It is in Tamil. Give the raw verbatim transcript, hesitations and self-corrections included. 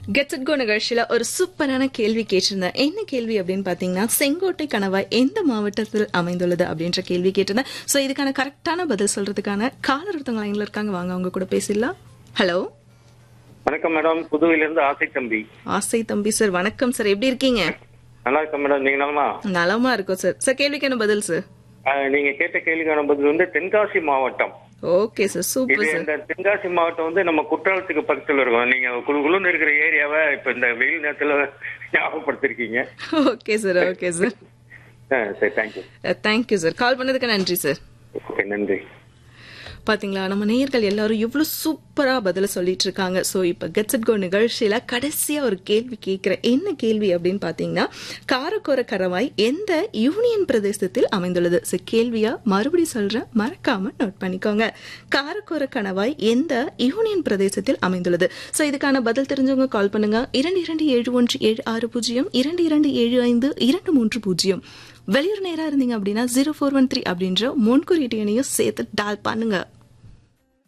கெட்ஸ் இட் கோ நிகழ்ச்சியில ஒரு சூப்பரான கேள்வி கேட்டிருந்தேன். என்ன கேள்வி அப்படின்னு பாத்தீங்கன்னா, செங்கோட்டை கணவாய் எந்த மாவட்டத்தில் அமைந்துள்ளது அப்படின்ற கேள்வி கேட்டிருந்தேன். சோ இதுக்கான கரெக்டான பதில் சொல்றதுக்கான காலர் ஒருத்தவங்க லைன்ல இருக்காங்க. வாங்க அவங்க கூட பேசிடலாம். ஹலோ, வணக்கம் மேடம். புதுவையிலிருந்து ஆசை தம்பி. ஆசை தம்பி சார், வணக்கம் சார். எப்படி இருக்கீங்க? நல்லா இருக்கேன் மேடம். நீங்க நலமா? நலமா இருக்கும் சார். சார் கேள்விக்கான பதில் சார். ஆஹ், நீங்க கேட்ட கேள்விக்கான பதில் வந்து தென்காசி மாவட்டம். ஓகே சார், சூப்பர் இது சார். இந்த தென்காசி மாவட்டம் வந்து நம்ம குற்றாலத்துக்கு பக்கத்துல இருக்கும். நீங்க குழு குழுன்னு இருக்கிற ஏரியாவை இப்ப இந்த வெயில் நேரத்துல ஞாபகப்படுத்திருக்கீங்க. Okay sir, okay sir. ஆஹ், சரி, தேங்க்யூ. Thank you sir. கால் பண்ணதுக்கு நன்றி சார். ஓகே, நன்றி. பாத்தீங்களா, நம்ம நேயர்கள் எல்லாரும் எவ்வளவு சூப்பரா பதில சொல்லிட்டு இருக்காங்க. சோ இப்ப கெட்ஸ் இட் கோ நிகழ்ச்சியில கடைசியா ஒரு கேள்வி கேட்கிறேன். என்ன கேள்வி அப்படின்னு பாத்தீங்கன்னா, காரக்கோர கணவாய் எந்த யூனியன் பிரதேசத்தில் அமைந்துள்ளது? சோ கேள்வியா மறுபடியும் சொல்றேன், மறக்காம நோட் பண்ணிக்கோங்க. காரக்கோர கணவாய் எந்த யூனியன் பிரதேசத்தில் அமைந்துள்ளது? சோ இதுக்கான பதில் தெரிஞ்சவங்க கால் பண்ணுங்க. இரண்டு இரண்டு ஏழு ஒன்று ஏழு ஆறு பூஜ்ஜியம் இரண்டு இரண்டு ஏழு ஐந்து இரண்டு மூன்று பூஜ்ஜியம். வெளியூர் நேரா இருந்தீங்க அப்படின்னா ஜீரோ ஃபோர் ஒன் த்ரீ அப்படின்ற முன்குறியீட்டு எண்ணையும் சேர்த்து டால் பண்ணுங்க.